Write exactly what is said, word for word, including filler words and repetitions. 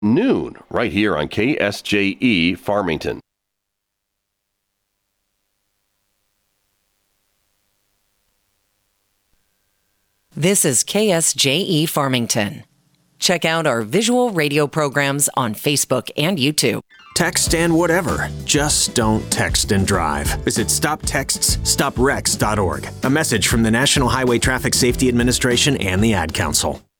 noon, right here on K S J E Farmington. This is K S J E Farmington. Check out our visual radio programs on Facebook and YouTube. Text and whatever. Just don't text and drive. Visit stop texts stop wrecks dot org. A message from the National Highway Traffic Safety Administration and the Ad Council.